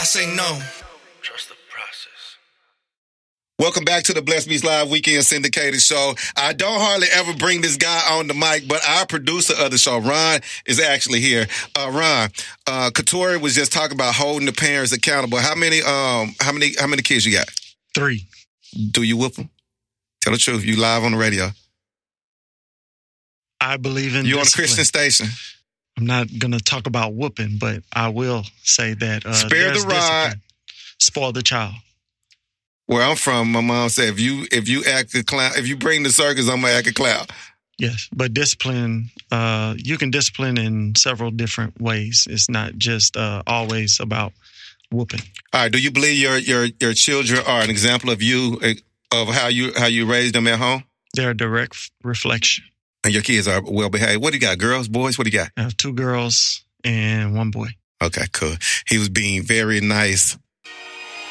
I say no. Trust the process. Welcome back to the Bless Beats Live Weekend Syndicated Show. I don't hardly ever bring this guy on the mic, but our producer of the show, Ron, is actually here. Ron, Katori was just talking about holding the parents accountable. How many kids you got? 3. Do you whoop them? Tell the truth. You live on the radio. I believe in You discipline. on a Christian station. I'm not going to talk about whooping, but I will say that Spare the rod. Discipline. Spoil the child. Where I'm from, my mom said, if you act a clown, if you bring the circus, I'm gonna act a clown. Yes, but discipline, you can discipline in several different ways. It's not just always about whooping. All right. Do you believe your children are an example of you, of how you raised them at home? They're a direct reflection. And your kids are well behaved. What do you got? Girls, boys? What do you got? I have 2 girls and 1 boy. Okay, cool. He was being very nice